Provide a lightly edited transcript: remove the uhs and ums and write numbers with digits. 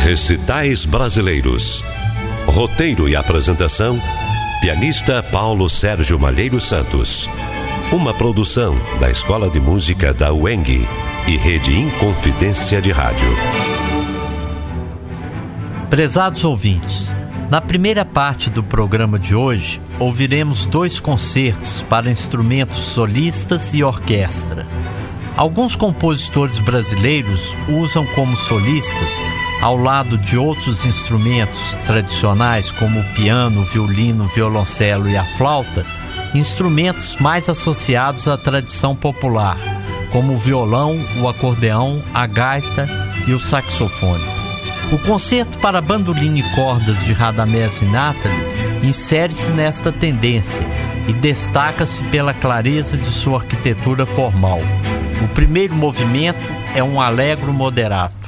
Recitais Brasileiros. Roteiro e apresentação, pianista Paulo Sérgio Malheiro Santos. Uma produção da Escola de Música da UENG e Rede Inconfidência de Rádio. Prezados ouvintes, na primeira parte do programa de hoje, ouviremos 2 concertos para instrumentos solistas e orquestra. Alguns compositores brasileiros usam como solistas, ao lado de outros instrumentos tradicionais como o piano, o violino, o violoncelo e a flauta, instrumentos mais associados à tradição popular, como o violão, o acordeão, a gaita e o saxofone. O concerto para bandolim e cordas de Radamés Nathalie insere-se nesta tendência e destaca-se pela clareza de sua arquitetura formal. O primeiro movimento é um allegro moderato.